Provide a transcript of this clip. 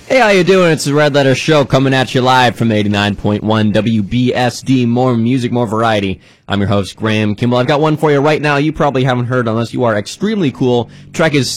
Hey, how you doing? It's the Red Letter Show coming at you live from 89.1 WBSD. More music, more variety. I'm your host, Graham Kimball. I've got one for you right now you probably haven't heard unless you are extremely cool. Track is